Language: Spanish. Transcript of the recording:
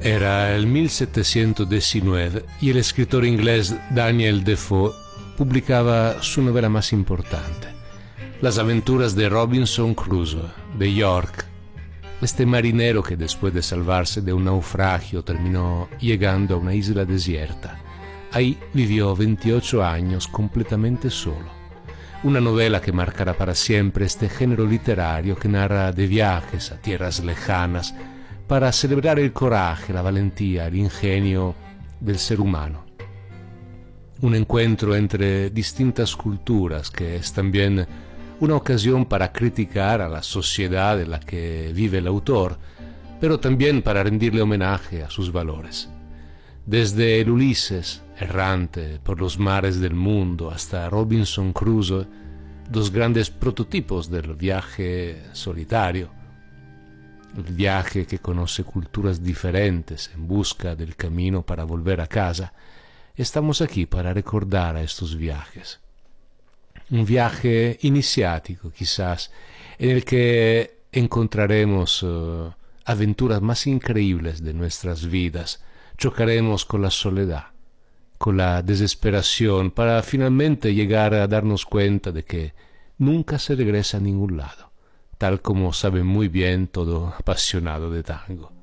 Era el 1719 y el escritor inglés Daniel Defoe publicaba su novela más importante, Las aventuras de Robinson Crusoe, de York, este marinero que después de salvarse de un naufragio terminó llegando a una isla desierta. Ahí vivió 28 años completamente solo. Una novela que marcará para siempre este género literario que narra de viajes a tierras lejanas para celebrar el coraje, la valentía, el ingenio del ser humano. Un encuentro entre distintas culturas que es también una ocasión para criticar a la sociedad en la que vive el autor, pero también para rendirle homenaje a sus valores. Desde el Ulises, errante por los mares del mundo, hasta Robinson Crusoe, dos grandes prototipos del viaje solitario, el viaje que conoce culturas diferentes en busca del camino para volver a casa, estamos aquí para recordar a estos viajes. Un viaje iniciático, quizás, en el que encontraremos aventuras más increíbles de nuestras vidas. Chocaremos con la soledad, con la desesperación, para finalmente llegar a darnos cuenta de que nunca se regresa a ningún lado, tal como sabe muy bien todo apasionado de tango.